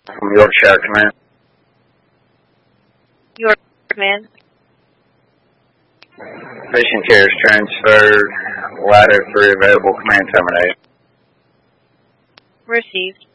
from Yorkshire Command. York Command. Fishing carriers transferred. Ladder 3 available. Command terminated. Received.